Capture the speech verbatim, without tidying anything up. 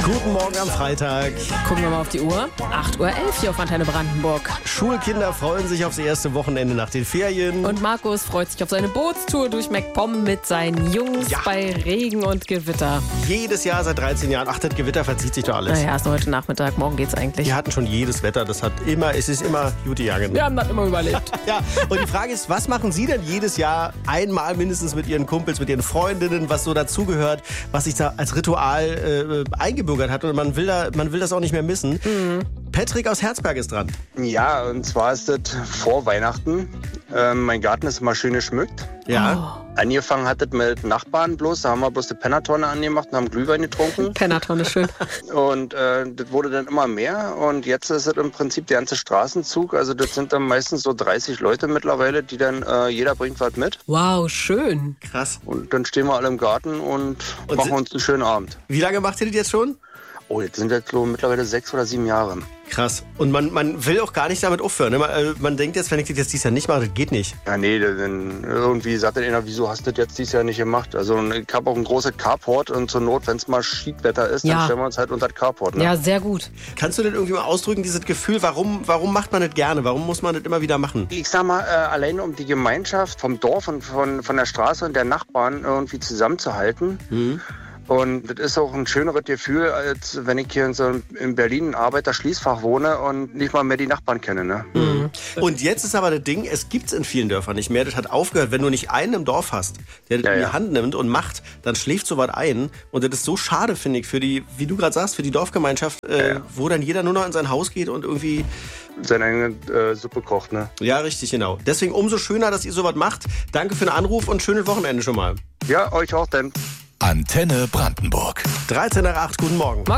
Guten Morgen am Freitag. Gucken wir mal auf die Uhr. acht Uhr elf hier auf Antenne Brandenburg. Schulkinder freuen sich aufs erste Wochenende nach den Ferien. Und Markus freut sich auf seine Bootstour durch MacPom mit seinen Jungs Ja. bei Regen und Gewitter. Jedes Jahr seit dreizehn Jahren. Ach, das Gewitter verzieht sich doch alles. Naja, ist nur heute Nachmittag. Morgen geht's eigentlich. Wir hatten schon jedes Wetter. Das hat immer, es ist immer gute Jahre. Wir haben das immer überlebt. Ja, und die Frage ist, was machen Sie denn jedes Jahr einmal mindestens mit Ihren Kumpels, mit Ihren Freundinnen, was so dazugehört, was sich da als Ritual äh, eingebürgert hat und man will, da, man will das auch nicht mehr missen. Mhm. Patrick aus Herzberg ist dran. Ja, und zwar ist das vor Weihnachten. Ähm, mein Garten ist immer schön geschmückt. Ja. Oh. Angefangen hat das mit Nachbarn bloß. Da haben wir bloß die Pennertonne angemacht und haben Glühwein getrunken. Pennertonne, schön. Und äh, das wurde dann immer mehr. Und jetzt ist es im Prinzip der ganze Straßenzug. Also das sind dann meistens so dreißig Leute mittlerweile, die dann, äh, jeder bringt was mit. Wow, schön. Krass. Und dann stehen wir alle im Garten und, Und machen sind- uns einen schönen Abend. Wie lange macht ihr das jetzt schon? Oh, jetzt sind jetzt so mittlerweile sechs oder sieben Jahre. Krass. Und man, man will auch gar nicht damit aufhören. Ne? Man, äh, man denkt jetzt, wenn ich das jetzt dieses Jahr nicht mache, das geht nicht. Ja, nee, dann irgendwie sagt dann einer, wieso hast du das jetzt dieses Jahr nicht gemacht? Also ich habe auch ein großes Carport und zur Not, wenn es mal Schiedwetter ist, Ja. dann stellen wir uns halt unter das Carport. Ne? Ja, sehr gut. Kannst du denn irgendwie mal ausdrücken, dieses Gefühl, warum, warum macht man das gerne? Warum muss man das immer wieder machen? Ich sag mal, äh, alleine um die Gemeinschaft vom Dorf und von, von der Straße und der Nachbarn irgendwie zusammenzuhalten. Mhm. Und das ist auch ein schöneres Gefühl, als wenn ich hier in, so in Berlin ein Arbeiterschließfach wohne und nicht mal mehr die Nachbarn kenne. Ne? Mhm. Und jetzt ist aber das Ding, es gibt's in vielen Dörfern nicht mehr. Das hat aufgehört. Wenn du nicht einen im Dorf hast, der das Ja, in die ja. Hand nimmt und macht, dann schläft so was ein. Und das ist so schade, finde ich, für die, wie du gerade sagst, für die Dorfgemeinschaft, äh, Ja, ja. wo dann jeder nur noch in sein Haus geht und irgendwie... Seine eigene äh, Suppe kocht. Ne? Ja, richtig, genau. Deswegen umso schöner, dass ihr sowas macht. Danke für den Anruf und schönes Wochenende schon mal. Ja, euch auch denn. Antenne Brandenburg. dreizehn nach acht, guten Morgen.